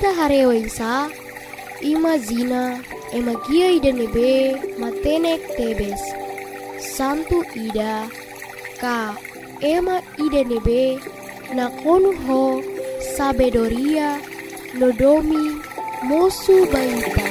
Ita harewaisa, ima zina, ema gia ida nebe, matenek tebes. Santu ida, ka ema ida nebe, nakonu ho, sabedoria, nodomi, mosu baita.